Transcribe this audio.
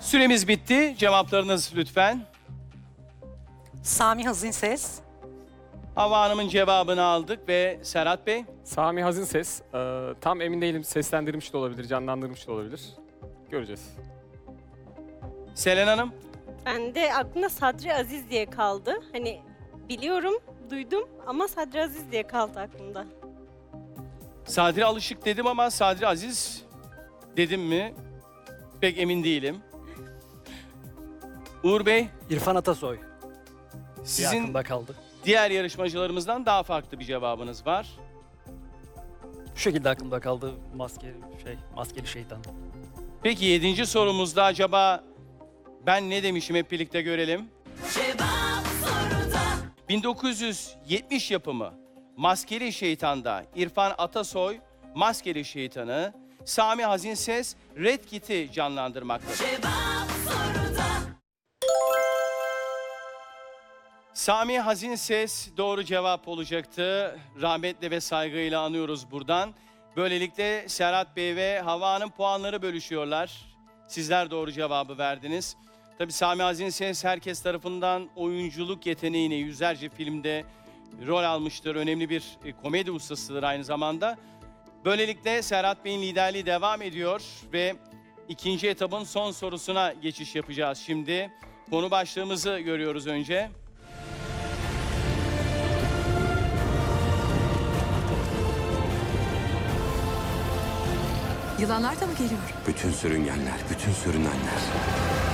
Süremiz bitti. Cevaplarınız lütfen. Sami Hazinses. Havva Hanım'ın cevabını aldık ve Serhat Bey. Sami Hazinses. Tam emin değilim. Seslendirmiş de olabilir, canlandırmış da olabilir. Göreceğiz. Selen Hanım. Ben de aklımda Sadri Aziz diye kaldı. Hani biliyorum, duydum ama Sadri Aziz diye kaldı aklımda. Sadri Alışık dedim ama Sadri Aziz dedim mi? Pek emin değilim. Uğur Bey, İrfan Atasoy. sizin Aklımda kaldı. diğer yarışmacılarımızdan daha farklı bir cevabınız var. Bu şekilde aklımda kaldı. Maskeli şeytan. Peki 7. sorumuzda acaba ben ne demişim hep birlikte görelim. 1970 yapımı Maskeli Şeytan'da İrfan Atasoy Maskeli Şeytan'ı, Sami Hazinses Red Kit'i canlandırmaktadır. Sami Hazinses doğru cevap olacaktı. Rahmetle ve saygıyla anıyoruz buradan. Böylelikle Serhat Bey ve Havva Hanım puanları bölüşüyorlar. Sizler doğru cevabı verdiniz. Tabii Sami Hazinses herkes tarafından oyunculuk yeteneğine yüzlerce filmde rol almıştır. Önemli bir komedi ustasıdır aynı zamanda. Böylelikle Serhat Bey'in liderliği devam ediyor ve ikinci etabın son sorusuna geçiş yapacağız şimdi. Konu başlığımızı görüyoruz önce. Yılanlar da mı geliyor? Bütün sürüngenler, bütün sürünenler.